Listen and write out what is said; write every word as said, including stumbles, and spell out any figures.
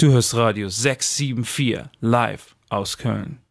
Du hörst Radio sechs sieben vier live aus Köln.